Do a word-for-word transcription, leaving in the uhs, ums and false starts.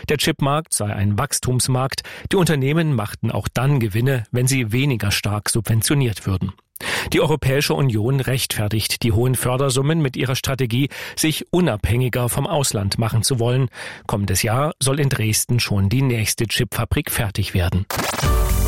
Der Chipmarkt sei ein Wachstumsmarkt. Die Unternehmen machten auch dann Gewinne, wenn sie weniger stark subventioniert würden. Die Europäische Union rechtfertigt die hohen Fördersummen mit ihrer Strategie, sich unabhängiger vom Ausland machen zu wollen. Kommendes Jahr soll in Dresden schon die nächste Chipfabrik fertig werden.